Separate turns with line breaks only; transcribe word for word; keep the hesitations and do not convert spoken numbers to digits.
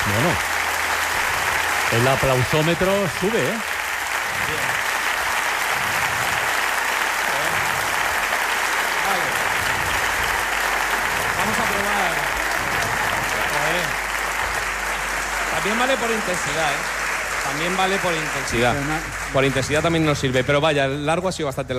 Bueno, el aplausómetro sube, ¿eh?
Vale. Vamos a probar. Joder. También vale por intensidad, ¿eh? También vale por intensidad. Por intensidad también nos sirve. Pero vaya, el largo ha sido bastante largo.